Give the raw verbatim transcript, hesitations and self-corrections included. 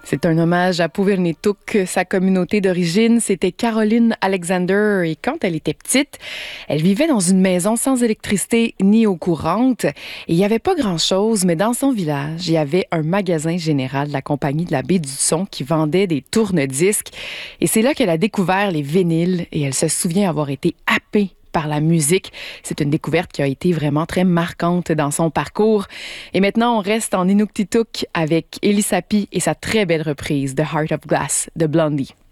C'est un hommage à Puvernituq, sa communauté d'origine. C'était Caroline Alexander et quand elle était petite, elle vivait dans une maison sans électricité ni eau courante. Et il n'y avait pas grand-chose, mais dans son village, il y avait un magasin général de la compagnie de la baie du Son qui vendait des tourne-disques. Et c'est là qu'elle a découvert les vinyles et elle se souvient avoir été happée par la musique. C'est une découverte qui a été vraiment très marquante dans son parcours. Et maintenant, on reste en Inuktitut avec Elie Sapi et sa très belle reprise de Heart of Glass de Blondie.